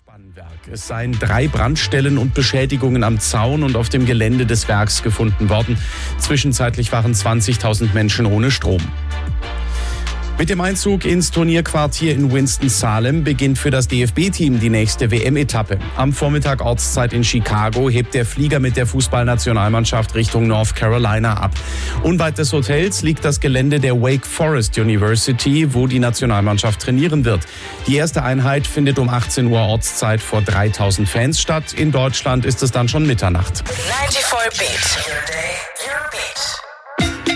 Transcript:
Spannwerk. Es seien 3 Brandstellen und Beschädigungen am Zaun und auf dem Gelände des Werks gefunden worden. Zwischenzeitlich waren 20.000 Menschen ohne Strom. Mit dem Einzug ins Turnierquartier in Winston-Salem beginnt für das DFB-Team die nächste WM-Etappe. Am Vormittag Ortszeit in Chicago hebt der Flieger mit der Fußballnationalmannschaft Richtung North Carolina ab. Unweit des Hotels liegt das Gelände der Wake Forest University, wo die Nationalmannschaft trainieren wird. Die erste Einheit findet um 18 Uhr Ortszeit vor 3.000 Fans statt. In Deutschland ist es dann schon Mitternacht. 94 Beat.